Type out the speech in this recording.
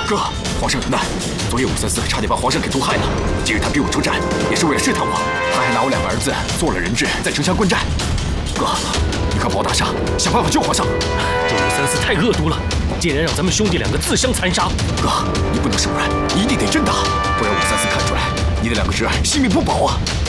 哥，皇上有难，昨夜534差点把皇上给毒害了。今日他逼我出战，也是为了试探我。他还拿我2个儿子做了人质，在城下观战。哥，你和包大杀，想办法救皇上。 这534太恶毒了，竟然让咱们兄弟2个自相残杀。 哥，你不能手软，一定得真打，不然534看出来你的2个侄儿性命不保啊！